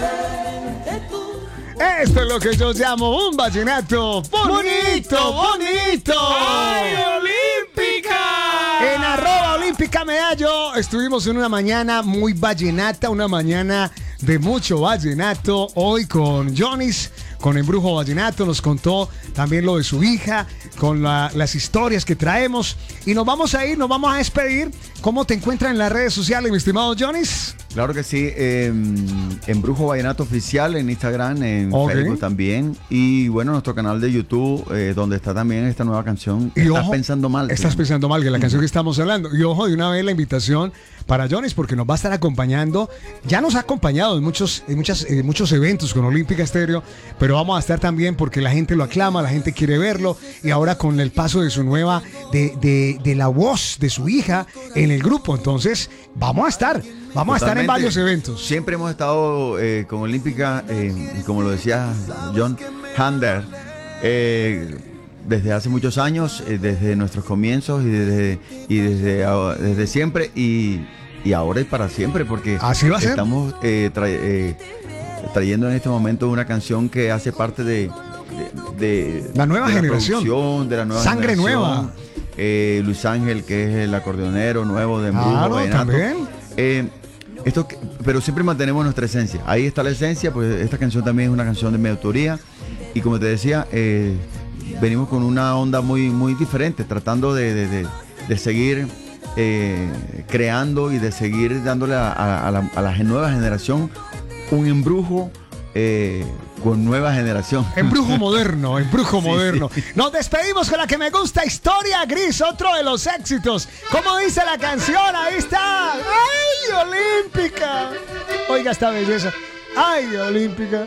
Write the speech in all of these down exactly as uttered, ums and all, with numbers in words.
Esto es lo que yo llamo un vallenato bonito, bonito. ¡Ay, Olímpica! En arroba Olímpica Medallo estuvimos en una mañana muy vallenata, una mañana de mucho vallenato. Hoy con Jonis, con Embrujo Vallenato, nos contó también lo de su hija, con la, las historias que traemos. Y nos vamos a ir, nos vamos a despedir. ¿Cómo te encuentran en las redes sociales, mi estimado Jonis? Claro que sí, eh, Embrujo Vallenato Oficial en Instagram, en Okay. Facebook también. Y bueno, nuestro canal de YouTube, eh, donde está también esta nueva canción. Y Estás ojo, pensando mal. Estás ¿sí? pensando mal, que la canción que estamos hablando. Y ojo, de una vez la invitación para Jonis, porque nos va a estar acompañando. Ya nos ha acompañado en muchos, en muchas, en muchos eventos con Olímpica Estéreo, pero vamos a estar también porque la gente lo aclama, la gente quiere verlo. Y ahora con el paso de su nueva, de, de, de la voz de su hija en el grupo. Entonces, vamos a estar. Vamos a estar en Totalmente. varios eventos. Siempre hemos estado eh, con Olímpica, eh, y como lo decía John Hander, eh, desde hace muchos años, eh, desde nuestros comienzos y desde, y desde, ah, desde siempre y, y ahora es para siempre, porque Así va a ser. estamos eh, tra- eh, trayendo en este momento una canción que hace parte de, de, de- La nueva de generación. producción, de la nueva Sangre generación. nueva. Eh, Luis Ángel, que es el acordeonero nuevo de Embrujo Claro, Vallenato. también. Eh, esto, que- pero siempre mantenemos nuestra esencia. Ahí está la esencia, pues esta canción también es una canción de mi autoría. Y como te decía, eh, venimos con una onda muy, muy diferente, tratando de, de- de- de seguir eh, creando y de seguir dándole a, a- a la, a la nueva generación un embrujo eh, con nueva generación. Embrujo moderno, embrujo Sí, moderno. sí. Nos despedimos con la que me gusta, Historia Gris, otro de los éxitos. ¿Cómo dice la canción? Ahí está. ¡Ay, Olímpica! Oiga esta belleza. ¡Ay, Olímpica!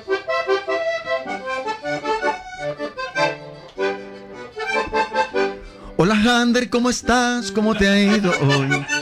Hola Hander, ¿cómo estás? ¿Cómo te ha ido hoy?